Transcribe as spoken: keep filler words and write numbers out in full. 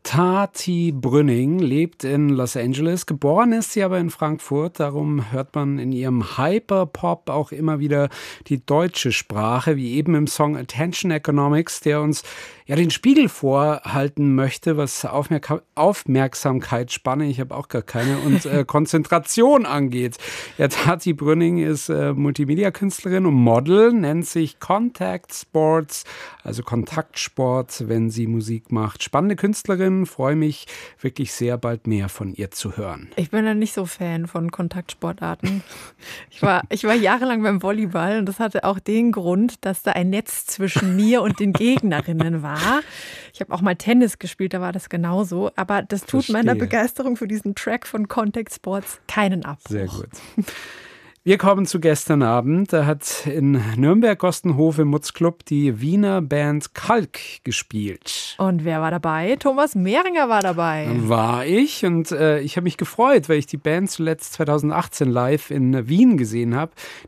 Tati Brünning lebt in Los Angeles. Geboren ist sie aber in Frankfurt. Darum hört man in ihrem Hyperpop auch immer wieder die deutsche Sprache, wie eben im Song Attention Economics, der uns ja den Spiegel vorhalten möchte, was Aufmerk- Aufmerksamkeitsspanne, ich habe auch gar keine, und äh, Konzentration angeht. Ja, Tati Brünning ist äh, Multimedia-Künstlerin und Model, nennt sich Contact Sports, also Kontaktsport, wenn sie Musik macht. Spannende Künstlerin, freue mich wirklich sehr, bald mehr von ihr zu hören. Ich bin ja nicht so Fan von Kontaktsportarten. Ich war, ich war jahrelang beim Volleyball und das hatte auch den Grund, dass da ein Netz zwischen mir und den Gegnerinnen war. Ich habe auch mal Tennis gespielt, da war das genauso. Aber das tut Verstehe. meiner Begeisterung für diesen Track von Contact Sports keinen Abbruch. Sehr gut. Wir kommen zu gestern Abend. Da hat in Nürnberg-Gostenhof im Mutzclub die Wiener Band Kalk gespielt. Und wer war dabei? Thomas Mehringer war dabei. War ich und äh, ich habe mich gefreut, weil ich die Band zuletzt zwanzig achtzehn live in Wien gesehen habe.